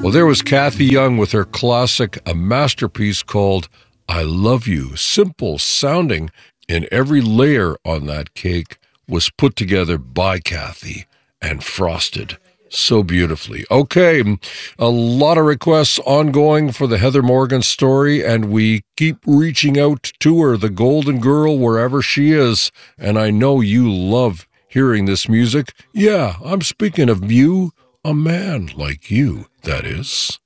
Well, there was Kathy Young with her classic, a masterpiece called I Love You. Simple sounding, and every layer on that cake was put together by Kathy and frosted so beautifully. Okay, a lot of requests ongoing for the Heather Morgan story, and we keep reaching out to her, the Golden Girl, wherever she is. And I know you love hearing this music. Yeah, I'm speaking of you, a man like you, that is.